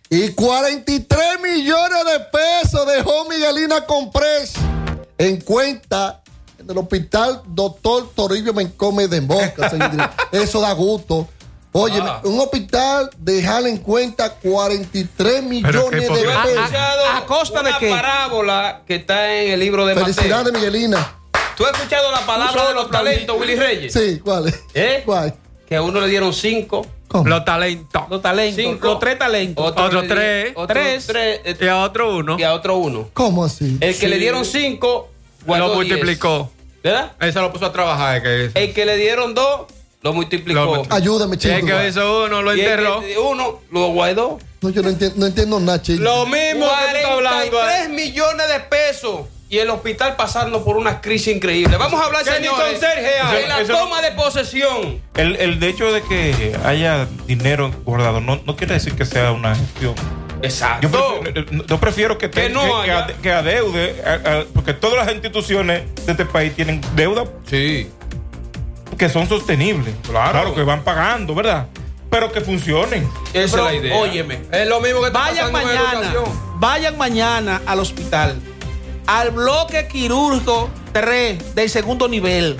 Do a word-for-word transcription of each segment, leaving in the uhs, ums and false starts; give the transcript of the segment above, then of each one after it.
Y cuarenta y tres millones de pesos dejó Miguelina Comprés en cuenta en el hospital Doctor Toribio Mencome de Moca. Eso da gusto. Oye, ah. un hospital dejar en cuenta cuarenta y tres millones de pesos. ¿A, a, a costa de qué? Una parábola que está en el libro de Mateo. Felicidades, Miguelina. ¿Tú has escuchado la palabra de los talentos, Willy Reyes? Sí, ¿cuál es? ¿Eh? ¿Cuál? Que a uno le dieron cinco. ¿Cómo? Los talentos. Los talentos. Cinco. Los tres talentos. Otro, otro tres. Otro tres. tres. Y a otro uno. Y a otro uno. ¿Cómo así? El que sí. le dieron cinco, lo multiplicó. diez. ¿Verdad? Él se lo puso a trabajar. Que el que le dieron dos, lo multiplicó. Lo multiplicó. Ayúdame, chico. El que hizo uno, lo enterró. Y el que uno, lo guardó. No, yo no entiendo, no entiendo nada, chico. Lo mismo que tú estás hablando. cuarenta y tres millones de pesos. Y el hospital pasando por una crisis increíble. Vamos a hablar, señores, de la eso, toma de posesión. El, el hecho de que haya dinero guardado no, no quiere decir que sea una gestión. Exacto. Yo prefiero, yo prefiero que, que, te, no que, que, que adeude, a, a, porque todas las instituciones de este país tienen deuda. Sí. Que son sostenibles. Claro. Claro, que van pagando, ¿verdad? Pero que funcionen. Esa Pero, es la idea. Óyeme. Es lo mismo que está vayan mañana. Vayan mañana al hospital. Al bloque quirúrgico tres del segundo nivel.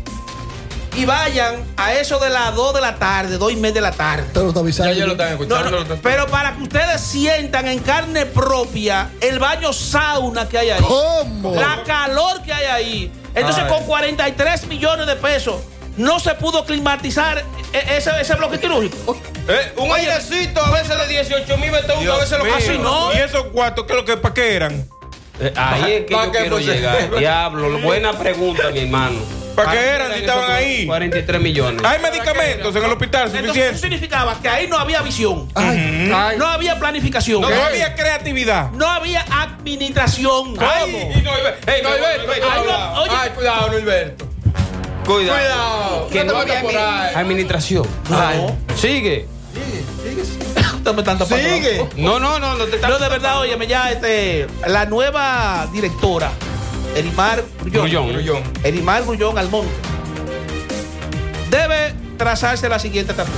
Y vayan a eso de las dos de la tarde, dos y media de la tarde. Pero está avisando. Ya, ya lo están escuchando. No, no, pero para que ustedes sientan en carne propia el baño sauna que hay ahí. ¿Cómo? La calor que hay ahí. Entonces, Ay. con cuarenta y tres millones de pesos, no se pudo climatizar ese, ese bloque quirúrgico. Eh, un airecito a veces de dieciocho mil veces, a veces lo así no. ¿Y esos cuartos qué es lo que para qué eran? Eh, ahí es que yo quiero llegar. Diablo, buena pregunta, mi hermano. ¿Para qué eran si estaban ahí? cuarenta y tres millones. ¿Hay medicamentos en el hospital suficientes? Entonces, eso significaba que ahí no había visión. Ay. Ay. No había planificación. No, no había creatividad. No había administración. Ay, y no, hey, no, Norberto, Ay, no, oye, ay, cuidado, Norberto. Cuidado. Cuidado. Que no había por ahí. Administración. No. Sigue. Sigue, sigue. Sigue. No, no, no, no te No, de verdad, óyeme, ya este, la nueva directora, Erimar Grullón, Grullón. Grullón. Erimar Grullón Almonte, debe trazarse la siguiente etapa.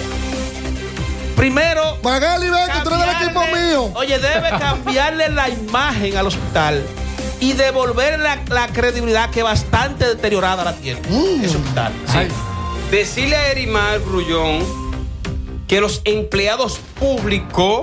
Primero, Magali, ven, que tú eres del equipo mío. Oye, debe cambiarle la imagen al hospital y devolver la, la credibilidad que bastante deteriorada la tiene. Mm. Ese hospital. Sí. Decirle a Erimar Grullón que los empleados públicos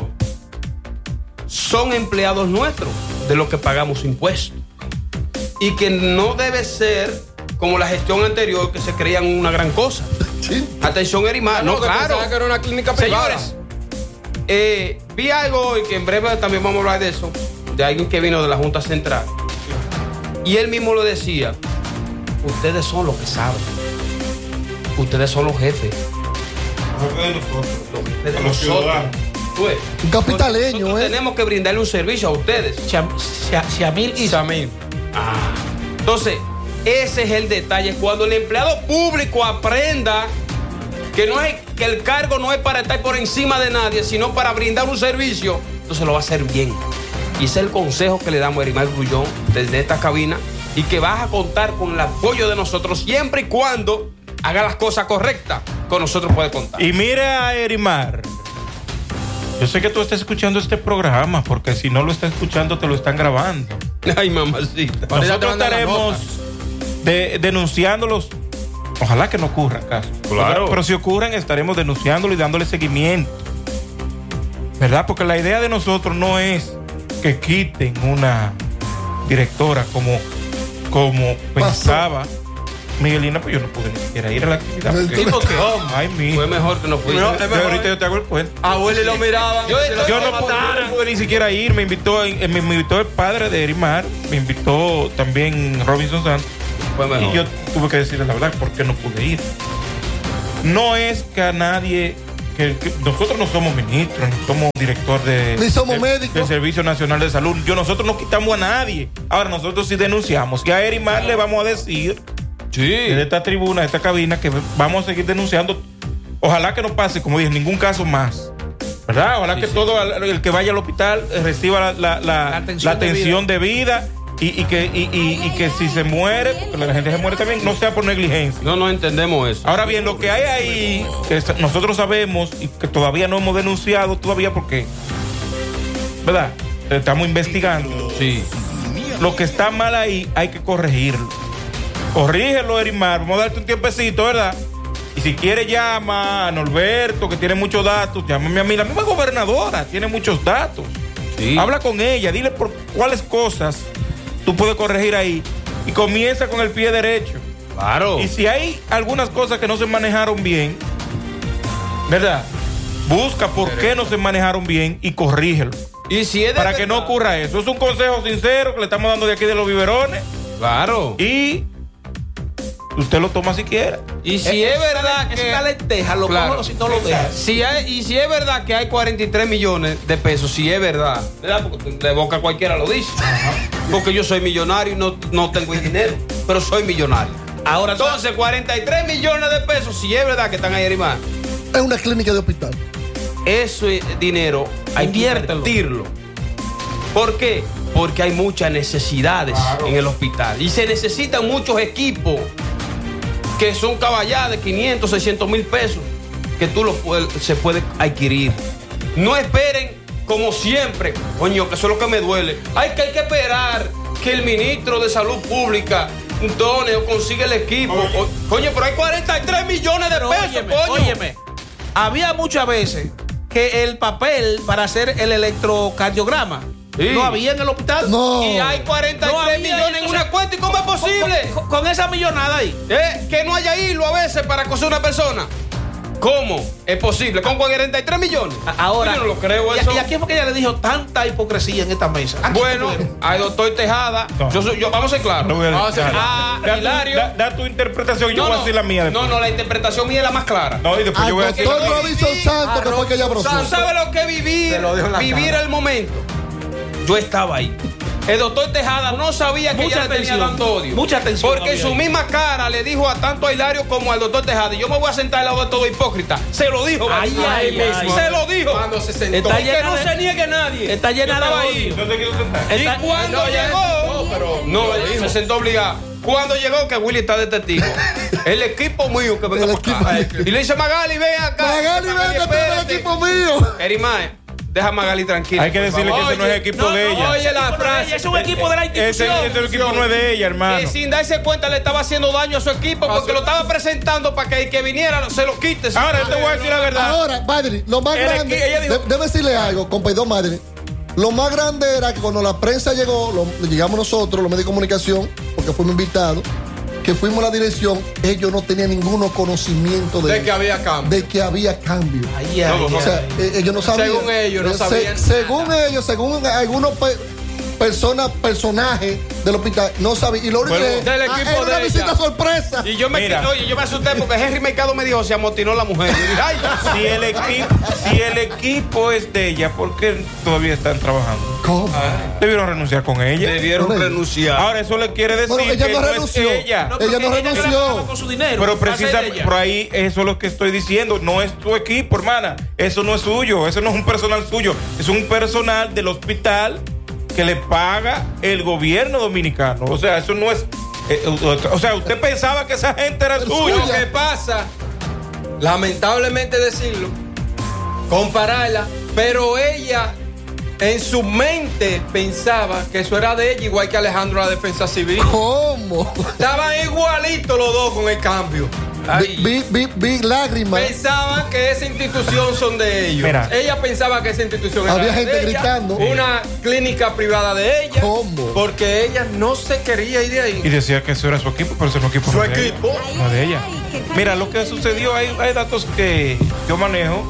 son empleados nuestros, de los que pagamos impuestos. Y que no debe ser como la gestión anterior, que se creían una gran cosa. Sí. Atención, Erimar. No, no claro. Que era una clínica privada. Señores, eh, vi algo y que en breve también vamos a hablar de eso, de alguien que vino de la Junta Central. Y él mismo lo decía: ustedes son los que saben. Ustedes son los jefes. De nosotros, de los nosotros. ciudadanos. Pues, Un capitaleño, nosotros eh. tenemos que brindarle un servicio a ustedes. Xiamil y Xiamil. Ah. Entonces, ese es el detalle. Cuando el empleado público aprenda que no es que el cargo no es para estar por encima de nadie, sino para brindar un servicio, entonces lo va a hacer bien. Y ese es el consejo que le damos a Erimar Grullón desde esta cabina, y que vas a contar con el apoyo de nosotros siempre y cuando haga las cosas correctas. Con nosotros puede contar. Y mira, Erimar, yo sé que tú estás escuchando este programa, porque si no lo estás escuchando te lo están grabando. Ay, mamacita. Nosotros estaremos de, denunciándolos. Ojalá que no ocurran casos. Claro. Pero, pero si ocurren, estaremos denunciándolo y dándole seguimiento, ¿verdad? Porque la idea de nosotros no es que quiten una directora como, como pensaba Miguelina, pues yo no pude ni siquiera ir a la actividad. Porque, ¿por qué? Ay, mi. Fue mejor que no fui. No, ahorita yo te hago el cuento. Abuelo lo miraban. Yo, Yo, yo, no pude, yo no pude ni siquiera ir. Me invitó, eh, me invitó el padre de Erimar, me invitó también Robinson Santos. Fue mejor. Y yo tuve que decirle la verdad porque no pude ir. No es que a nadie, que, que nosotros no somos ministros, ni somos director de, Ni somos de- médicos. del Servicio Nacional de Salud. Yo, nosotros no quitamos a nadie. Ahora nosotros sí denunciamos. Y a Erimar le vamos a decir, Sí. desde esta tribuna, de esta cabina, que vamos a seguir denunciando. Ojalá que no pase, como dije, ningún caso más, ¿verdad? Ojalá Sí, que sí. todo el que vaya al hospital eh, reciba la, la, la, La atención la atención de vida, y, y que, y, y- y que si se muere, porque la gente se muere también, no sea por negligencia. No, no entendemos eso. Ahora bien, lo que hay ahí, que nosotros sabemos y que todavía no hemos denunciado todavía, porque ¿verdad? Estamos investigando. Sí. Lo que está mal ahí hay que corregirlo. Corrígelo, Erimar. Vamos a darte un tiempecito, ¿verdad? Y si quiere llama a Norberto, que tiene muchos datos. Llámame a mí. La misma gobernadora tiene muchos datos. Sí. Habla con ella, dile por cuáles cosas tú puedes corregir ahí. Y comienza con el pie derecho. Claro. Y si hay algunas cosas que no se manejaron bien, ¿verdad? Busca por qué no se manejaron bien y corrígelo. Y si es de Para verdad, que no ocurra eso. Es un consejo sincero que le estamos dando de aquí de los biberones. Claro. Y usted lo toma si quiere. Y si es verdad Es que. una lenteja, lo Claro. cojo si no lo dejas. Si hay, y si es verdad que hay cuarenta y tres millones de pesos, si es verdad, ¿verdad? Porque de boca cualquiera lo dice. Porque yo soy millonario y no, no tengo el dinero, pero soy millonario. Ahora, Entonces, cuarenta y tres millones de pesos, si es verdad que están ahí arriba, Es una clínica de hospital. ese dinero hay que Inviértelo. invertirlo. ¿Por qué? Porque hay muchas necesidades en el hospital y se necesitan muchos equipos que son caballadas de quinientos, seiscientos mil pesos que tú los puedes- se puede adquirir. No esperen como siempre, coño, que eso es lo que me duele. Hay que, hay que esperar que el ministro de Salud Pública done o consiga el equipo. O- coño, pero hay cuarenta y tres millones de pero pesos, óyeme, coño. óyeme, había muchas veces que el papel para hacer el electrocardiograma Sí. no había en el hospital. No. Y hay cuarenta y No tres había, millones en entonces, una cuenta. ¿Y cómo es posible? Con, con- con esa millonada ahí. ¿Eh? Que no haya hilo a veces para coser una persona. ¿Cómo es posible? ¿Con cuarenta y tres millones? A- Ahora, Yo no lo creo y, eso. y aquí fue que ella le dijo tanta hipocresía en esta mesa. Aquí Bueno, fue. al doctor Tejada, No. yo soy, yo, vamos a ser claros. No voy a Vamos a ser decir. claros. Da Ah, tu- Hilario. da- da tu interpretación y yo No, voy a no. decir la mía después. No, no, la interpretación mía es la más clara. No, y después Al yo voy a decir. doctor que- Robinson Sí, Santos, que fue que ella ¿Tú abrazó. sabes lo que es vivir? Te lo dejo en la Vivir cara. el momento. Yo estaba ahí. El doctor Tejada no sabía que Mucha ella le tenía atención, dando odio. mucha atención Porque en había su ahí. misma cara le dijo a tanto a Hilario como al doctor Tejada, y yo me voy a sentar al lado de todo hipócrita. Se lo dijo. Ay, Batista. ay, Ahí ay. mismo. Se lo dijo. Cuando se sentó. Está Y que llena no de- se niegue nadie. está llena Yo de estaba odio. ahí. No te quiero sentar. Y Está- cuando No, ya llegó, sentó, pero no, lo ella dijo. se sentó obligada. Cuando llegó, que Willy está de testigo, el equipo mío que venga El para acá. equipo mío. Y le dice Magali, ven acá. Magali, Magali, ven, que tú eres el espérate. equipo mío. Erimae, deja a Magali tranquila. Hay que por decirle que favor. ese no es Oye, equipo No, de no, ella. Oye la Equipo no es frase. ella, es un equipo de la Ese, institución. ese equipo no es de ella, hermano. que sin darse cuenta le estaba haciendo daño a su equipo porque lo estaba presentando para que el que viniera se lo quite. Ahora, yo te voy a decir la verdad. Ahora, Madrid, lo más El grande. equi- ella dijo- de- Debe decirle algo, con perdón, Madrid. Lo más grande era que cuando la prensa llegó, lo- llegamos nosotros, los medios de comunicación, porque fuimos invitados, que fuimos a la dirección, ellos no tenían ninguno conocimiento de, De que había cambio. de que había cambio. Ay, ay, No, no, O sea, ay. eh, ellos no sabían. Según ellos, no Se- sabían según ellos, según algunos pe- personas, personajes del hospital, no sabían. Y lo único Bueno, que del ah, equipo era una de visita ella. sorpresa. Y yo me, Mira. oye, yo me asusté porque Henry Mercado me dijo, se amotinó la mujer. Y dije, ay, Si el, equipo, si el equipo es de ella, ¿por qué todavía están trabajando? ¿Cómo? Debieron renunciar con ella. debieron Bueno, renunciar. Ahora, eso le quiere decir Bueno, ella que no no renunció. es ella. No, Ella porque no ella renunció. trabajaba con su dinero. Pero Va a ser precisamente, ella. por ahí, eso es lo que estoy diciendo. No es tu equipo, hermana. Eso no es suyo. Eso no es un personal suyo. Es un personal del hospital que le paga el gobierno dominicano. O sea, eso no es. eh, o sea, usted pensaba que esa gente era suya. Lo que pasa, lamentablemente decirlo, compararla, pero ella en su mente pensaba que eso era de ella, igual que Alejandro la Defensa Civil. ¿Cómo? Estaban igualitos los dos con el cambio. Ay. Vi, vi, vi lágrimas. Pensaban que esa institución son de ellos. Mira. Ella pensaba que esa institución era Había de gente ella, gritando. una clínica privada de ella. ¿Cómo? Porque ella no se quería ir de Y ahí. decía que eso era su equipo, pero eso no es equipo. Su no es de ella. equipo. No es de ella. Mira, lo que sucedió, hay, hay datos que yo manejo.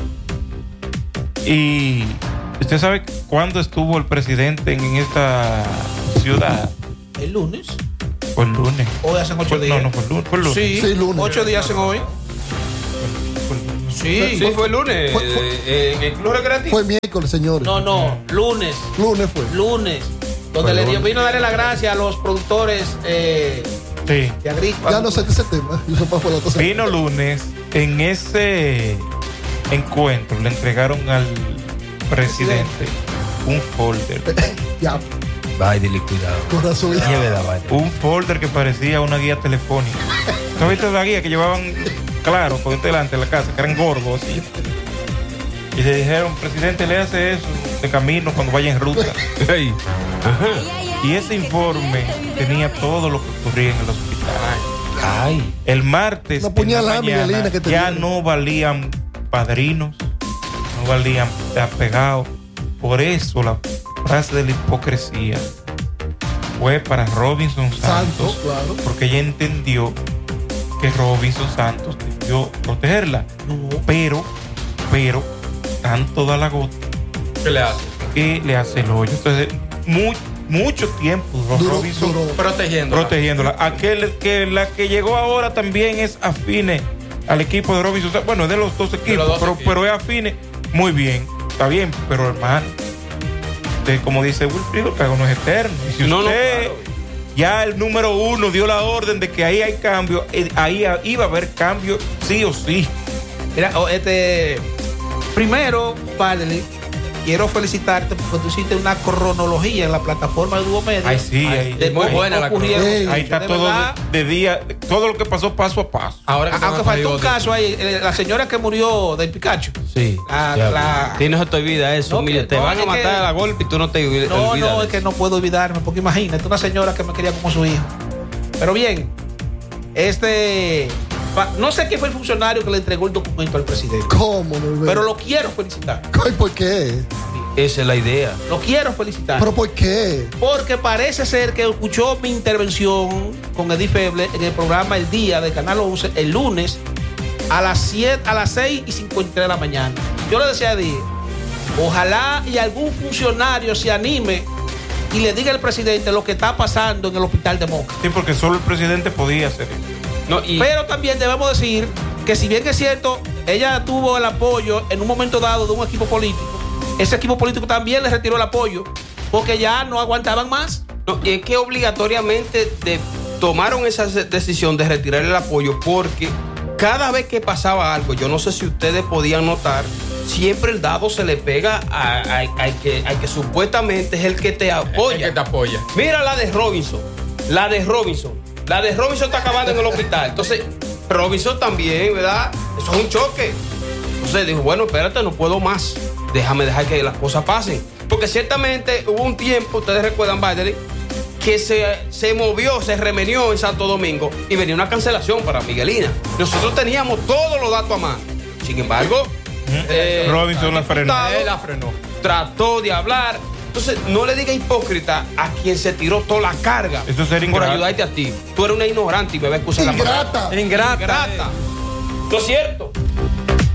Y usted sabe cuándo estuvo el presidente en esta ciudad. El lunes. Fue el lunes. Hoy hacen ocho Fue- días. No, no fue el lunes. Fue el lunes. Sí, Sí, lunes. ocho días hacen hoy. Fue el lunes. Sí. Sí, fue el lunes. Fue- fue- eh, eh, en el club recreativo. Fue miércoles, señores. No, no, lunes. Lunes fue. Lunes. Donde Fue le dio, lunes. vino a darle las gracias a los productores eh, Sí. de Agrícola. Ya no sé de ese tema. Yo sepa fue la cosa. Vino lunes. En ese encuentro le entregaron al presidente un folder. Ya, Ay, dile cuidado. corazón. Un folder que parecía una guía telefónica. ¿No viste la guía que llevaban, claro, por delante de la casa, que eran gordos así? Y le dijeron, presidente, le hace eso de camino cuando vaya en ruta. Hey. Ajá. Y ese informe tenía todo lo que ocurría en el hospital. Ay. El martes Una en la puñalada, mañana, Miguelina, que te ya dieron. no valían padrinos, no valían apegados. Por eso la frase de la hipocresía fue para Robinson Santos, Santos, claro. porque ella entendió que Robinson Santos debió protegerla. Pero, pero, tanto da la gota ¿Qué le hace? que le hace el hoyo. Entonces, mu- mucho tiempo duró Duró, Robinson duró. Protegiendo. protegiéndola. Aquel que la que llegó ahora también es afine al equipo de Robinson. Bueno, es de los dos equipos, los dos pero, equipos. pero es afine. Muy bien, está bien, pero hermano, usted, como dice Wilfrido, el cargo no es eterno. Y si No, no, usted claro. ya el número uno dio la orden de que ahí hay cambio, eh, ahí iba a haber cambio sí o sí. Mira, oh, este. Primero, padre, quiero felicitarte porque tú hiciste una cronología en la plataforma de Duo Media. Ay, sí, ahí- de muy cómo buena la ocurrieron cronología. los Ey. Ahí hechos. está De todo verdad, de, de día, todo lo que pasó paso a paso. Ahora que aunque se faltó un de- caso ahí, eh, la señora que murió del Pikachu. Sí. La- Ya, la- A ti no se te olvida eso. No, Mira, que- te no, van a es matar que- a golpe y tú no te olvidas. No, no, de es que eso. no puedo olvidarme, porque imagínate, una señora que me quería como su hijo. Pero bien, este. pa- No sé quién fue el funcionario que le entregó el documento al presidente, ¿Cómo, mi bebé? pero lo quiero felicitar. Ay, ¿por qué? Esa es la idea. Lo quiero felicitar. ¿Pero por qué? Porque parece ser que escuchó mi intervención con Eddie Feble en el programa El Día de Canal once el lunes a las siete, a las seis y cincuenta y tres de la mañana. Yo le decía a Eddie, ojalá y algún funcionario se anime y le diga al presidente lo que está pasando en el hospital de Moca. Sí, porque solo el presidente podía hacer eso. No, y Pero también debemos decir que si bien es cierto, ella tuvo el apoyo en un momento dado de un equipo político, ese equipo político también le retiró el apoyo porque ya no aguantaban más. no, y es que obligatoriamente de- tomaron esa se- decisión de retirar el apoyo porque cada vez que pasaba algo, yo no sé si ustedes podían notar, siempre el dado se le pega a- a- al que, al que supuestamente es el que te El apoya. que te apoya. Mira la de Robinson, la de Robinson, la de Robinson está acabando en el hospital. Entonces, Robinson también, ¿verdad? Eso es un choque. Entonces dijo, bueno, espérate, no puedo más. Déjame dejar que las cosas pasen. Porque ciertamente hubo un tiempo, ustedes recuerdan, Badley, que se, se movió, se remenió en Santo Domingo y venía una cancelación para Miguelina. Nosotros teníamos todos los datos a mano. Sin embargo, eh, Robinson la frenó. diputado Él la frenó. trató de hablar. Entonces, no le diga hipócrita a quien se tiró toda la carga Eso es ser por ingrato. ayudarte a ti. Tú eres una ignorante y me va a excusar la Ingrata. palabra. Ingrata. Ingrata. ¿No es cierto?